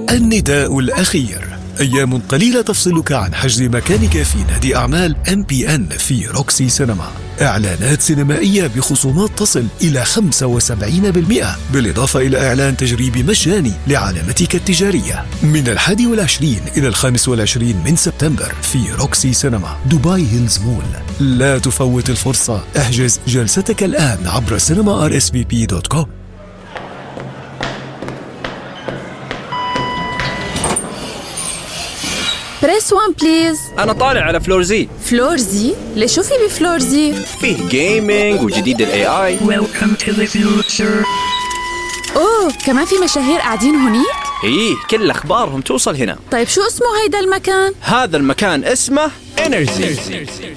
النداء الأخير. أيام قليلة تفصلك عن حجز مكانك في نادي أعمال MPN في روكسي سينما. إعلانات سينمائية بخصومات تصل إلى 75%، بالإضافة إلى إعلان تجريبي مجاني لعلامتك التجارية من 21 إلى 25 من سبتمبر في روكسي سينما دبي هيلز مول. لا تفوت الفرصة، احجز جلستك الآن عبر cinema.rsvp.com. بريس 1 بليز. أنا طالع على فلور زي. فلور زي؟ ليش شو في بفلور زي؟ فيه جيمينج وجديد ال AI. Welcome to the future. أوه، كمان في مشاهير قاعدين هونيك؟ إيه، كل أخبارهم توصل هنا. طيب شو اسمه هيدا المكان؟ هذا المكان اسمه Energy.